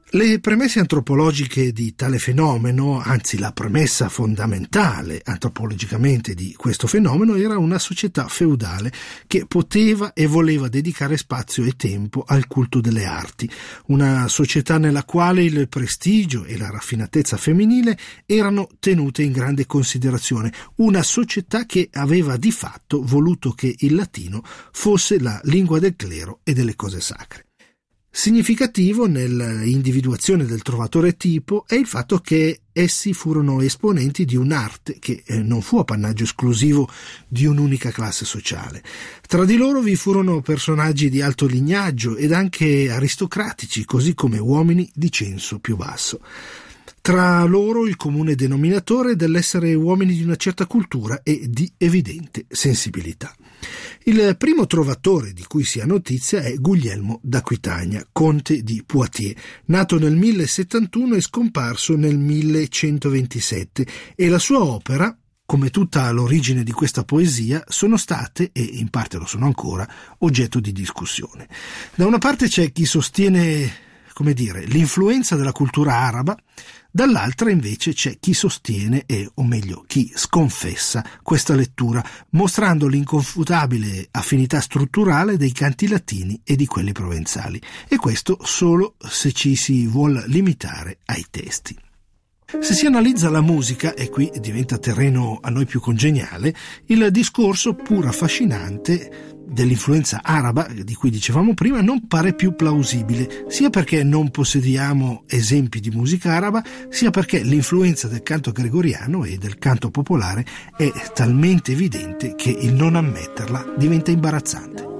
Le premesse antropologiche di tale fenomeno, anzi la premessa fondamentale antropologicamente di questo fenomeno, era una società feudale che poteva e voleva dedicare spazio e tempo al culto delle arti, una società nella quale il prestigio e la raffinatezza femminile erano tenute in grande considerazione, una società che aveva di fatto voluto che il latino fosse la lingua del clero e delle cose sacre. Significativo nell'individuazione del trovatore tipo è il fatto che essi furono esponenti di un'arte che non fu appannaggio esclusivo di un'unica classe sociale. Tra di loro vi furono personaggi di alto lignaggio ed anche aristocratici, così come uomini di censo più basso. Tra loro il comune denominatore dell'essere uomini di una certa cultura e di evidente sensibilità. Il primo trovatore di cui si ha notizia è Guglielmo d'Aquitania, conte di Poitiers, nato nel 1071 e scomparso nel 1127, e la sua opera, come tutta l'origine di questa poesia, sono state, e in parte lo sono ancora, oggetto di discussione. Da una parte c'è chi sostiene, l'influenza della cultura araba, dall'altra invece c'è chi sostiene, o meglio chi sconfessa questa lettura, mostrando l'inconfutabile affinità strutturale dei canti latini e di quelli provenzali, e questo solo se ci si vuol limitare ai testi. Se si analizza la musica, e qui diventa terreno a noi più congeniale, il discorso pur affascinante dell'influenza araba, di cui dicevamo prima, non pare più plausibile, sia perché non possediamo esempi di musica araba, sia perché l'influenza del canto gregoriano e del canto popolare è talmente evidente che il non ammetterla diventa imbarazzante.